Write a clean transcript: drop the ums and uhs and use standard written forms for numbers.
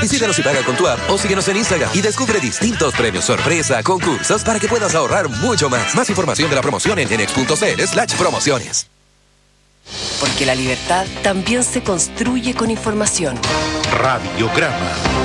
Visítanos y paga con tu app o síguenos en Instagram y descubre distintos premios sorpresa, concursos para que puedas ahorrar mucho más. Más información de la promoción en genex.cl/promociones. Porque la libertad también se construye con información. Radiograma.